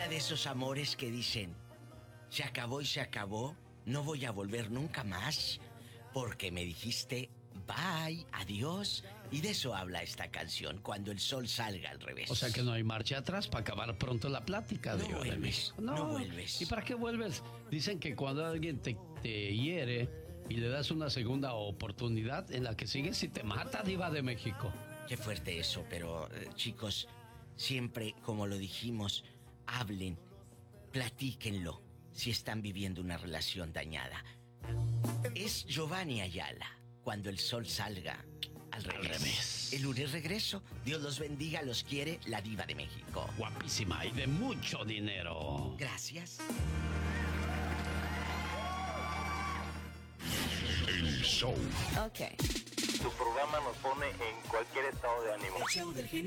de esos amores que dicen, se acabó y se acabó, no voy a volver nunca más, porque me dijiste bye, adiós. Y de eso habla esta canción, Cuando el sol salga al revés. O sea que no hay marcha atrás para acabar pronto la plática. No vuelves, no vuelves. ¿Y para qué vuelves? Dicen que cuando alguien te hiere y le das una segunda oportunidad, en la que sigues y te mata, Diva de México. Qué fuerte eso, pero chicos, siempre, como lo dijimos, hablen, platíquenlo si están viviendo una relación dañada. Es Giovanni Ayala, Cuando el sol salga al revés. El lunes regreso. Dios los bendiga, los quiere la Diva de México. Guapísima y de mucho dinero. Gracias. El show. Ok. Tu programa nos pone en cualquier estado de ánimo. El show del genio